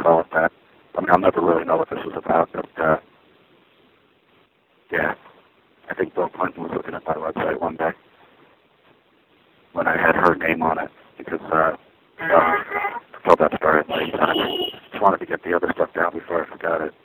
call it that. I mean, I'll never really know what this is about, but yeah, I think Bill Clinton was looking at my website one day when I had her name on it because I told that story at the same time. I just wanted to get the other stuff down before I forgot it.